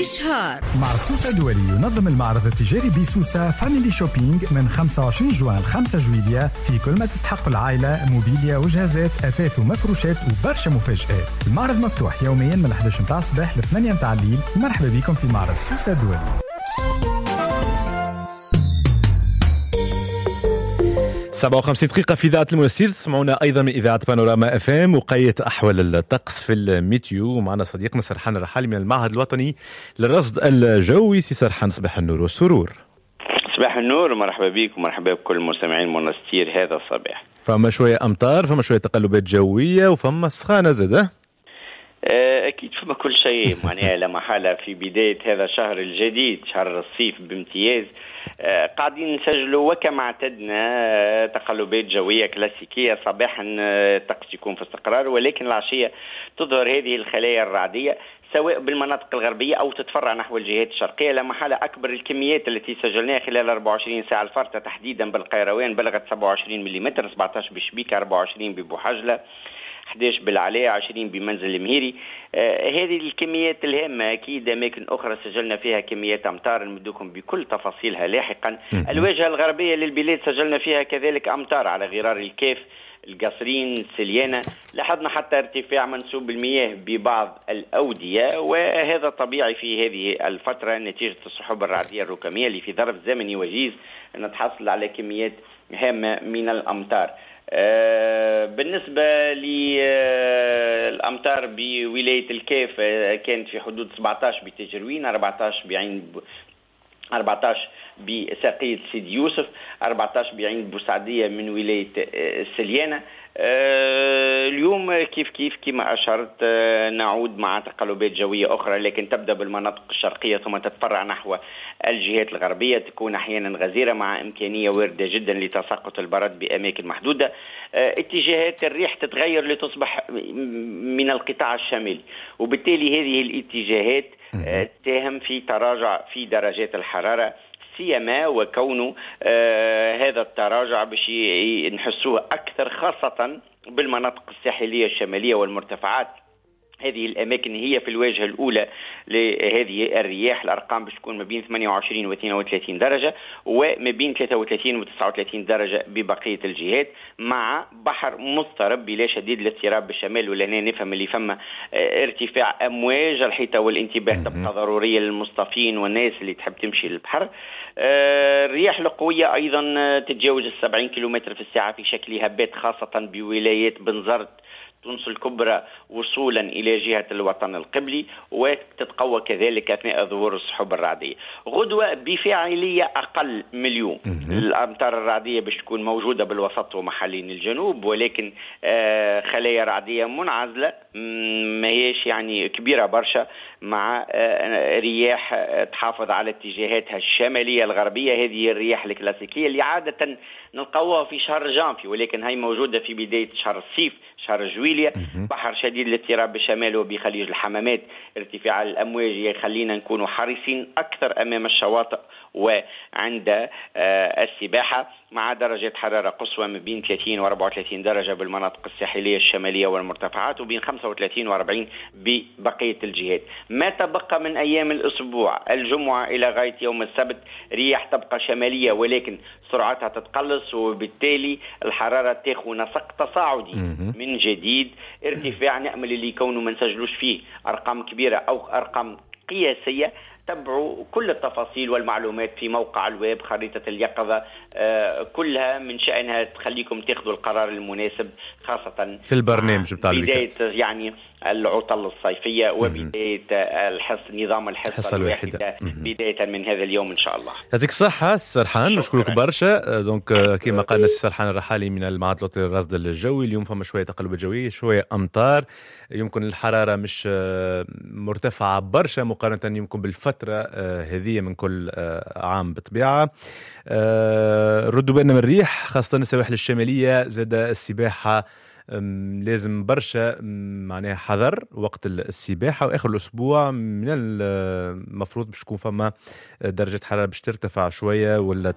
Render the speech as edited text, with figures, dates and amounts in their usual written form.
إشهار. معرض سوسة دولي ينظم المعرض التجاري بسوسة فاميلي شوبينج من 25 جوان 5 جويلية في كل ما تستحق العائلة، موبيليا وجهازات أثاث ومفروشات وبرشا مفاجآت. المعرض مفتوح يوميا من 11 متاع الصباح ل 8 متاع الليل. مرحبا بكم في معرض سوسة دولي. 57 دقيقة في إذاعة المنسير. تسمعونا أيضا من إذاعة بانوراما اف ام. وقية أحوال الطقس في الميتيو، ومعنا صديقنا سرحان الرحالي من المعهد الوطني للرصد الجوي. سي سرحان، صباح النور والسرور. صباح النور ومرحبا بك ومرحبا بكل المستمعين منستير هذا الصباح. فما شوية أمطار، فما شوية تقلبات جوية، وفما سخانة زادة. أكيد فما كل شيء معناها لا محالة. في بداية هذا الشهر الجديد، شهر الصيف بامتياز، قاعدين نسجلوا وكما اعتدنا تقلبات جوية كلاسيكية. صباحا الطقس يكون في استقرار، ولكن العشية تظهر هذه الخلايا الرعدية سواء بالمناطق الغربية أو تتفرع نحو الجهات الشرقية. لا محالة أكبر الكميات التي سجلناها خلال 24 ساعة الفارطة تحديدا بالقيروان بلغت 27 ملم، 17 بشبيكة، 24 ببوحجلة، 11 بالعلاء، 20 بمنزل المهيري. هذه الكميات الهامة. أكيد أماكن أخرى سجلنا فيها كميات أمطار نمدكم بكل تفاصيلها لاحقا. الواجهة الغربية للبلاد سجلنا فيها كذلك أمطار على غرار الكاف، القصرين، سليانة. لاحظنا حتى ارتفاع منسوب المياه ببعض الأودية، وهذا طبيعي في هذه الفترة نتيجة السحب الرعدية الركامية اللي في ظرف زمني وجيز نتحصل على كميات هامة من الأمطار. بالنسبة للأمطار بولاية الكاف كانت في حدود 17 بتجروين، 14 بعين 14 بساقية سيدي يوسف، 14 بعين بوسعدية من ولاية السليانة. اليوم كيف كما أشرت نعود مع تقلبات جوية أخرى، لكن تبدأ بالمناطق الشرقية ثم تتفرع نحو الجهات الغربية. تكون أحيانا غزيرة مع إمكانية واردة جدا لتساقط البرد بأماكن محدودة. اتجاهات الريح تتغير لتصبح من القطاع الشمالي، وبالتالي هذه الاتجاهات تساهم في تراجع في درجات الحرارة، سيما وكونه هذا التراجع باش نحسوه أكثر خاصة بالمناطق الساحلية الشمالية والمرتفعات. هذه الأماكن هي في الواجهة الأولى لهذه الرياح. الأرقام باش تكون ما بين 28 و 32 درجة، وما بين 33 و 39 درجة ببقية الجهات، مع بحر مضطرب بلا شديد الاضطراب بالشمال. ولهنا نفهم اللي فما ارتفاع أمواج الحيطة، والانتباه تبقى ضرورية للمصطفين والناس اللي تحب تمشي للبحر. الرياح القوية أيضا تتجاوز 70 كيلومتر في الساعة في شكل هبات، خاصة بولايات بنزرت، تونس الكبرى، وصولا إلى جهة الوطن القبلي، وتتقوى كذلك أثناء ظهور السحب الرعدية. غدوة بفاعلية أقل من اليوم. الأمطار الرعدية باش تكون موجودة بالوسط ومحلين الجنوب، ولكن خلايا رعدية منعزلة، ما هيش يعني كبيرة برشا، مع رياح تحافظ على اتجاهاتها الشمالية الغربية. هذه الرياح الكلاسيكية اللي عادة نلقاوها في شهر جانفي، ولكن هاي موجودة في بداية شهر الصيف، شهر جويلية. بحر شديد الاضطراب بالشمال وبخليج الحمامات، ارتفاع الأمواج يخلينا نكون حريصين أكثر أمام الشواطئ وعند السباحة، مع درجة حرارة قصوى من بين 30 و 34 درجة بالمناطق الساحلية الشمالية والمرتفعات، وبين 35 و 40 ببقية الجهات. ما تبقى من أيام الأسبوع، الجمعة إلى غاية يوم السبت، رياح تبقى شمالية ولكن سرعتها تتقلص، وبالتالي الحرارة تاخذ نسق تصاعدي من جديد. ارتفاع نأمل اللي يكونوا ما نسجلوش فيه أرقام كبيرة أو أرقام قياسية. تابعوا كل التفاصيل والمعلومات في موقع الويب خريطة اليقظة، كلها من شأنها تخليكم تاخذوا القرار المناسب، خاصة في البرنامج بتاع بداية يعني العطل الصيفية وبداية نظام الحصة الواحدة بداية من هذا اليوم إن شاء الله. يعطيك الصحة سرحان، نشكرك برشا. دونك كما قالنا سرحان الرحالي من المعهد الوطني للرصد الجوي. اليوم فما شوية تقلبات جوية، شوية أمطار، يمكن الحرارة مش مرتفعة برشا مقارنة يمكن بالفترة هذه من كل عام بطبيعة. ردوا بالنا من الريح، خاصة السواحل الشمالية، زاد السباحة لازم برشا معناها حذر وقت السباحة. وآخر الأسبوع من المفروض باش تكون فما درجة حرارة باش ترتفع شوية، ولا